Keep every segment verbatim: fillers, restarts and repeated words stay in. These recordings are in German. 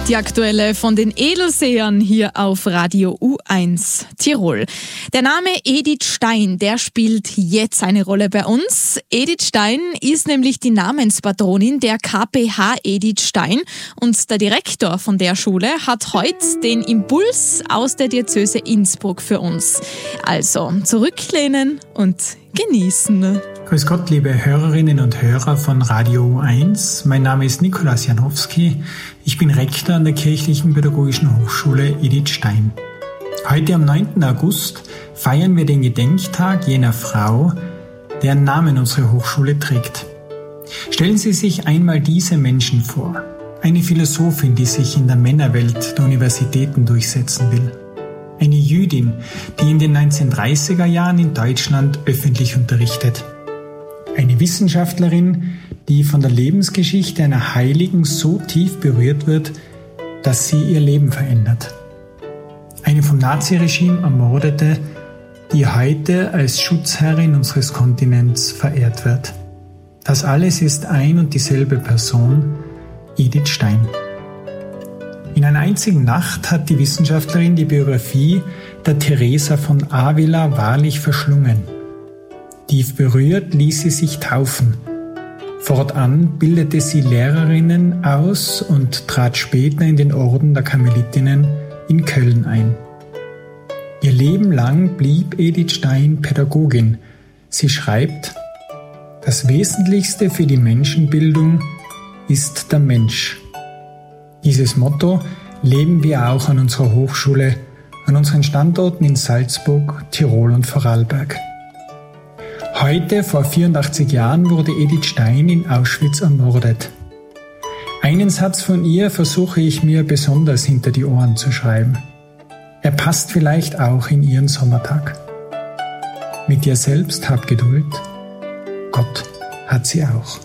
Die aktuelle von den Edelsehern hier auf Radio U eins Tirol. Der Name Edith Stein, der spielt jetzt eine Rolle bei uns. Edith Stein ist nämlich die Namenspatronin der K P H Edith Stein und der Direktor von der Schule hat heute den Impuls aus der Diözese Innsbruck für uns. Also zurücklehnen und genießen. Grüß Gott, liebe Hörerinnen und Hörer von Radio U eins. Mein Name ist Nikolaus Janowski. Ich bin Rektor an der Kirchlichen Pädagogischen Hochschule Edith Stein. Heute am neunten August feiern wir den Gedenktag jener Frau, deren Namen unsere Hochschule trägt. Stellen Sie sich einmal diese Menschen vor. Eine Philosophin, die sich in der Männerwelt der Universitäten durchsetzen will. Eine Jüdin, die in den neunzehnhundertdreißiger Jahren in Deutschland öffentlich unterrichtet. Eine Wissenschaftlerin, die von der Lebensgeschichte einer Heiligen so tief berührt wird, dass sie ihr Leben verändert. Eine vom Naziregime ermordete, die heute als Schutzherrin unseres Kontinents verehrt wird. Das alles ist ein und dieselbe Person, Edith Stein. In einer einzigen Nacht hat die Wissenschaftlerin die Biografie der Teresa von Avila wahrlich verschlungen. Tief berührt ließ sie sich taufen. Fortan bildete sie Lehrerinnen aus und trat später in den Orden der Karmelitinnen in Köln ein. Ihr Leben lang blieb Edith Stein Pädagogin. Sie schreibt: Das Wesentlichste für die Menschenbildung ist der Mensch. Dieses Motto leben wir auch an unserer Hochschule, an unseren Standorten in Salzburg, Tirol und Vorarlberg. Heute, vor vierundachtzig Jahren, wurde Edith Stein in Auschwitz ermordet. Einen Satz von ihr versuche ich mir besonders hinter die Ohren zu schreiben. Er passt vielleicht auch in Ihren Sommertag. Mit dir selbst hab Geduld, Gott hat sie auch.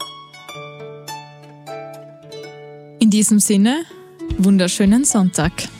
In diesem Sinne, wunderschönen Sonntag.